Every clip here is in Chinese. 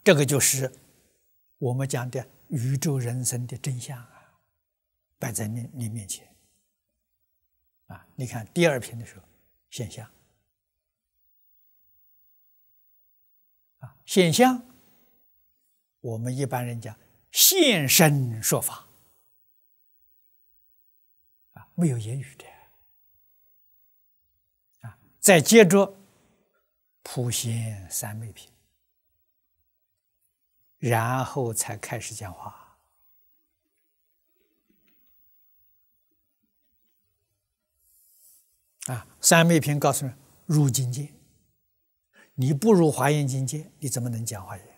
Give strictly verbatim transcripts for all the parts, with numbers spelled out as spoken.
这个就是我们讲的宇宙人生的真相啊，摆在你你面前啊。你看第二品的时候，现象啊，现象，我们一般人讲现身说法啊，没有言语的啊。再接着普贤三昧品，然后才开始讲话啊。三昧品告诉你入境界，你不入华严境界，你怎么能讲华严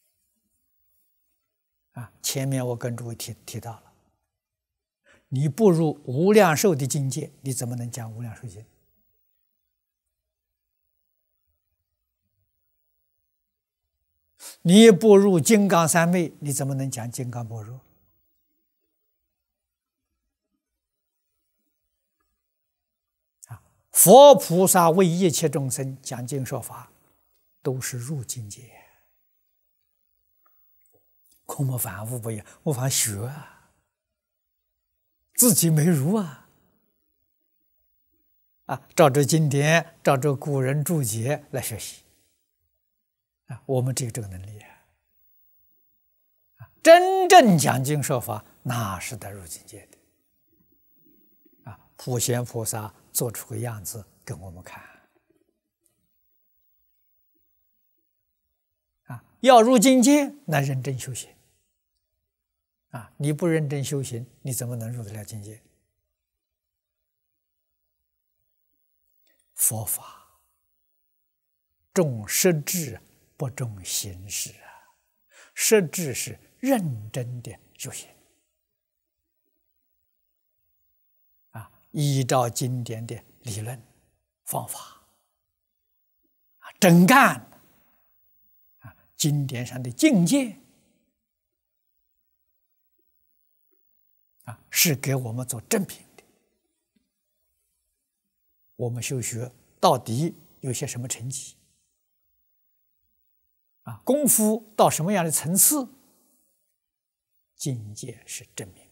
啊？前面我跟诸位提提到了，你不入无量寿的境界，你怎么能讲无量寿经？你不入金刚三昧，你怎么能讲金刚般若？啊，佛菩萨为一切众生讲经说法，都是入境界。可我们凡夫不一样，我凡学啊，自己没入啊，啊，照着经典，照着古人注解来学习。啊，我们只有这个能力啊！真正讲经说法，那是得入境界的。啊，普贤菩萨做出个样子给我们看。啊，要入境界，那认真修行。啊，你不认真修行，你怎么能入得了境界？佛法重实质，不重形式啊！实质是认真的修行啊，依照经典的理论方法啊，真干啊，经典上的境界啊，是给我们做证明的。我们修学到底有些什么成绩？啊，功夫到什么样的层次，境界是证明。